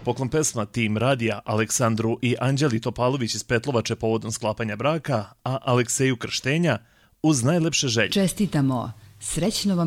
poklon pesma Tim Radija Aleksandru i Anđeli Topalović iz Petlovače povodom sklapanja braka, a Alekseju krštenja uz najlepše želje. Čestitamo, srećno vam